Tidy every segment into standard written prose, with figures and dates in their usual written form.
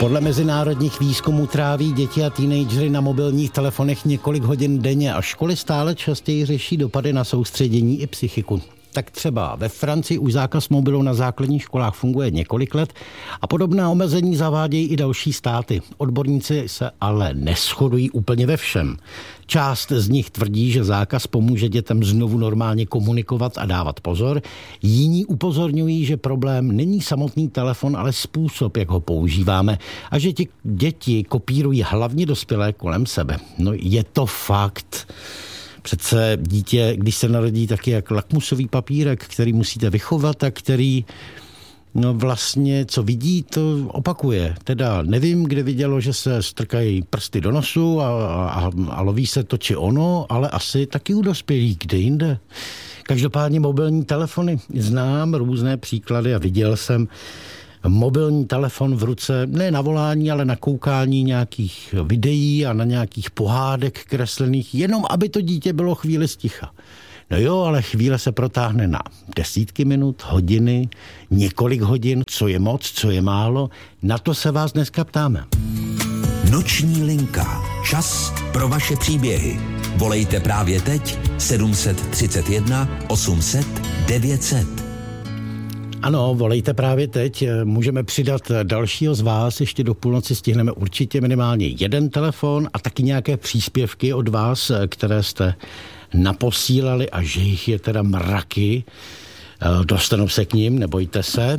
Podle mezinárodních výzkumů tráví děti a teenageři na mobilních telefonech několik hodin denně a školy stále častěji řeší dopady na soustředění i psychiku. Tak třeba ve Francii už zákaz mobilu na základních školách funguje několik let a podobná omezení zavádějí i další státy. Odborníci se ale neshodují úplně ve všem. Část z nich tvrdí, že zákaz pomůže dětem znovu normálně komunikovat a dávat pozor. Jiní upozorňují, že problém není samotný telefon, ale způsob, jak ho používáme a že ti děti kopírují hlavně dospělé kolem sebe. No je to fakt. Přece dítě, když se narodí, taky jak lakmusový papírek, který musíte vychovat a který vlastně, co vidí, to opakuje. Teda nevím, kde vidělo, že se strkají prsty do nosu a loví se to či ono, ale asi taky u dospělých, kde jinde. Každopádně mobilní telefony. Znám různé příklady a viděl jsem mobilní telefon v ruce, ne na volání, ale na koukání nějakých videí a na nějakých pohádek kreslených, jenom aby to dítě bylo chvíli sticha. No jo, ale chvíle se protáhne na desítky minut, hodiny, několik hodin, co je moc, co je málo. Na to se vás dneska ptáme. Noční linka. Čas pro vaše příběhy. Volejte právě teď 731 800 900. Ano, volejte právě teď. Můžeme přidat dalšího z vás. Ještě do půlnoci stihneme určitě minimálně jeden telefon a taky nějaké příspěvky od vás, které jste naposílali a že jich je teda mraky. Dostanou se k ním, nebojte se.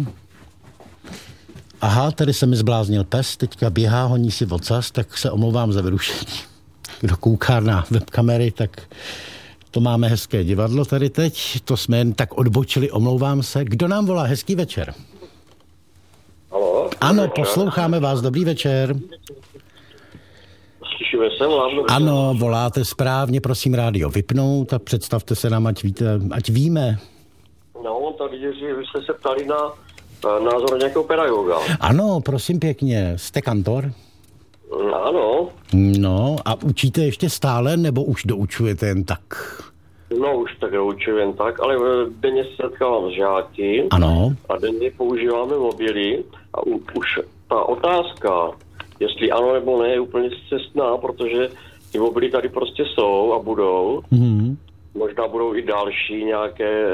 Aha, tady se mi zbláznil pes, teďka běhá, honí si ocas, tak se omlouvám za vyrušení. Kdo kouká na webkamery, tak to máme hezké divadlo tady teď, to jsme jen tak odbočili, omlouvám se. Kdo nám volá? Hezký večer. Haló? Ano, posloucháme vás, dobrý večer. Slyšíme se, volám? Ano, voláte správně, prosím rádio vypnout a představte se nám, ať víme. No, tady, že vy jste se ptali na názor nějakého pedagoga. Ano, prosím pěkně, jste kantor? Ano. No, a učíte ještě stále, nebo už doučujete jen tak? No, už tak doučuji jen tak, ale denně se setkávám s žáky. Ano. A denně používáme mobily a už ta otázka, jestli ano nebo ne, je úplně cestná, protože ty mobily tady prostě jsou a budou. Mm-hmm. Možná budou i další nějaké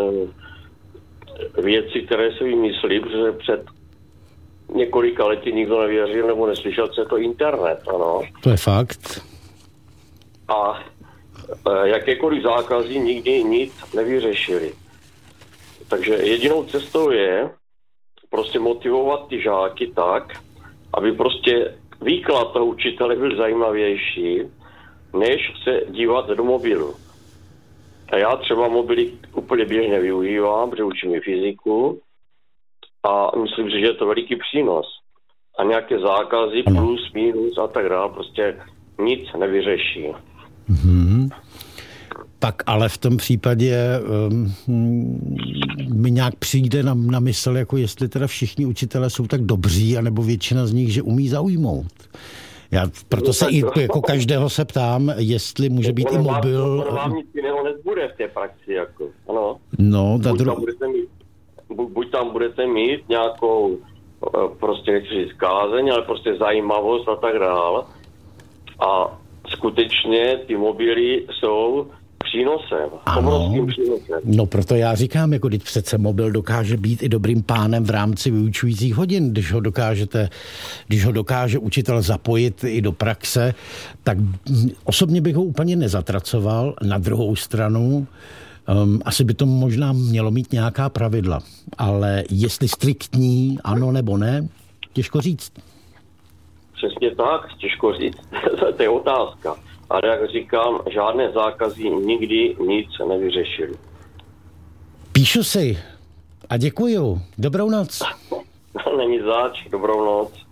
věci, které si vymyslí, protože před několika lety nikdo nevěřil nebo neslyšel, co je to internet, ano. To je fakt. A jakékoliv zákazy nikdy nic nevyřešili. Takže jedinou cestou je prostě motivovat ty žáky tak, aby prostě výklad toho učitele byl zajímavější, než se dívat do mobilu. A já třeba mobily úplně běžně využívám, protože učím i fyziku a myslím si, že je to veliký přínos. A nějaké zákazy, plus, minus a tak dále, prostě nic nevyřeší. Mm-hmm. Tak ale v tom případě mi nějak přijde na mysl, jako jestli teda všichni učitelé jsou tak dobří, anebo většina z nich, že umí zaujmout. Já proto se i jako každého se ptám, jestli může být i mobil. Vám nic jiného nebude v té praxi, jako. Ano. No, buď tam budete mít nějakou, prostě nechci říct kázeň, ale prostě zajímavost a tak dále. A skutečně ty mobily jsou přínosem. Obrovským přínosem. No proto já říkám, jako teď přece mobil dokáže být i dobrým pánem v rámci vyučujících hodin, když ho dokáže učitel zapojit i do praxe, tak osobně bych ho úplně nezatracoval. Na druhou stranu asi by to možná mělo mít nějaká pravidla, ale jestli striktní, ano nebo ne, těžko říct. Přesně tak, těžko říct. To je otázka. Ale jak říkám, žádné zákazy nikdy nic nevyřešili. Píšu si a děkuju. Dobrou noc. Není zač, dobrou noc.